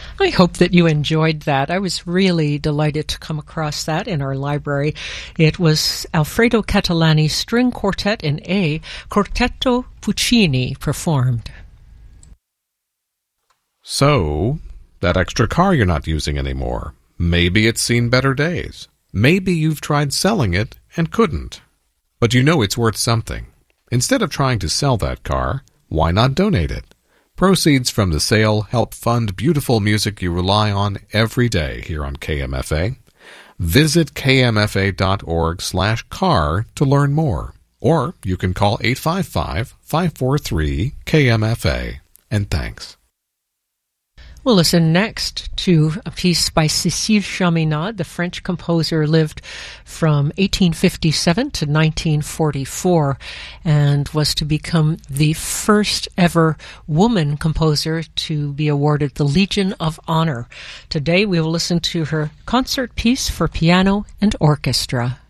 I hope that you enjoyed that. I was really delighted to come across that in our library. It was Alfredo Catalani's String Quartet in A, Quartetto Puccini performed. So, that extra car you're not using anymore, maybe it's seen better days. Maybe you've tried selling it and couldn't. But you know it's worth something. Instead of trying to sell that car, why not donate it? Proceeds from the sale help fund beautiful music you rely on every day here on KMFA. Visit kmfa.org/car to learn more. Or you can call 855-543-KMFA. And thanks. We'll listen next to a piece by Cécile Chaminade. The French composer lived from 1857 to 1944 and was to become the first ever woman composer to be awarded the Legion of Honor. Today we will listen to her concert piece for piano and orchestra.